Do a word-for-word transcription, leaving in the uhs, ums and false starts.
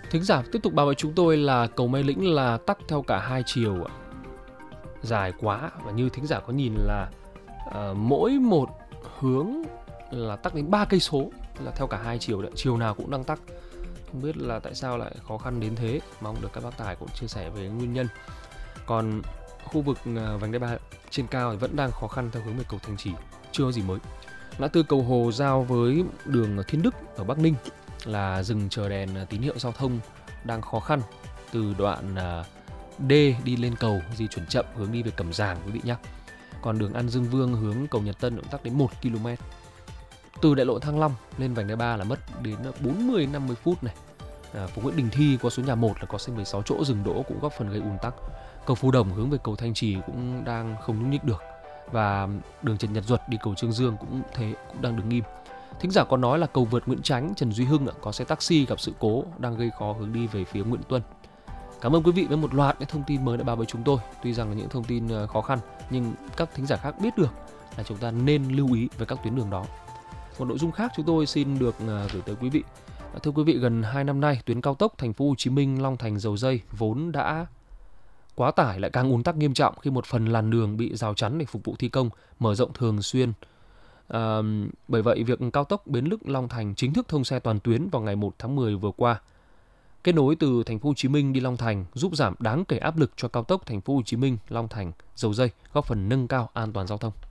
Thính giả tiếp tục báo với chúng tôi là cầu Mê Lĩnh là tắc theo cả hai chiều ạ. Dài quá, và như thính giả có nhìn là uh, mỗi một hướng là tắc đến ba cây số, là theo cả hai chiều đấy, chiều nào cũng đang tắc. Không biết là tại sao lại khó khăn đến thế, mong được các bác tài cũng chia sẻ về nguyên nhân. Còn khu vực uh, vành đai ba trên cao thì vẫn đang khó khăn theo hướng về cầu Thanh Trì, chưa có gì mới. Ngã tư cầu Hồ giao với đường Thiên Đức ở Bắc Ninh là dừng chờ đèn tín hiệu giao thông đang khó khăn từ đoạn D đi lên cầu, di chuyển chậm hướng đi về Cẩm Giàng quý vị nhé. Còn đường An Dương Vương hướng cầu Nhật Tân cũng tắc đến một ki lô mét. Từ đại lộ Thăng Long lên vành đai ba là mất đến bốn mươi đến năm mươi phút này. À, phố Nguyễn Đình Thi qua số nhà một là có xe mười sáu chỗ dừng đỗ cũng góp phần gây ùn tắc. Cầu Phú Đồng hướng về cầu Thanh Trì cũng đang không nhúc nhích được. Và đường Trần Nhật Duật đi cầu Trương Dương cũng thế, cũng đang đứng im. Thính giả có nói là cầu vượt Nguyễn Chánh, Trần Duy Hưng có xe taxi gặp sự cố đang gây khó hướng đi về phía Nguyễn Tuân. Cảm ơn quý vị với một loạt những thông tin mới đã báo với chúng tôi. Tuy rằng là những thông tin khó khăn nhưng các thính giả khác biết được là chúng ta nên lưu ý với các tuyến đường đó. Một nội dung khác chúng tôi xin được gửi tới quý vị. Thưa quý vị, gần hai năm nay tuyến cao tốc Thành phố Hồ Chí Minh Long Thành Dầu Giây vốn đã quá tải lại càng ùn tắc nghiêm trọng khi một phần làn đường bị rào chắn để phục vụ thi công mở rộng thường xuyên. À, bởi vậy việc cao tốc Bến Lức Long Thành chính thức thông xe toàn tuyến vào ngày một tháng mười vừa qua. Kết nối từ Thành phố Hồ Chí Minh đi Long Thành giúp giảm đáng kể áp lực cho cao tốc Thành phố Hồ Chí Minh Long Thành Dầu Giây, góp phần nâng cao an toàn giao thông.